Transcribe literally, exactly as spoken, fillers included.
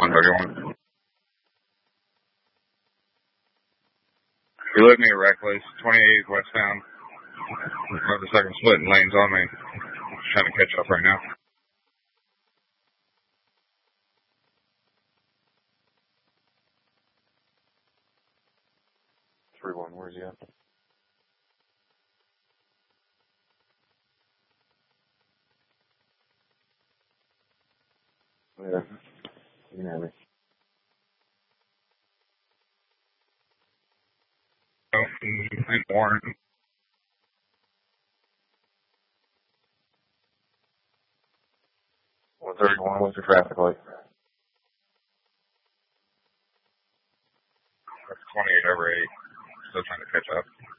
one thirty-one. You let me reckless, twenty-eight westbound. Have the second splitting lanes on me. I'm trying to catch up right now. three one, where's he at? Yeah, you can hear me. Oh, I'm Warren. one thirty-one, what's your traffic like? That's twenty-eight over eight. Still trying to catch up.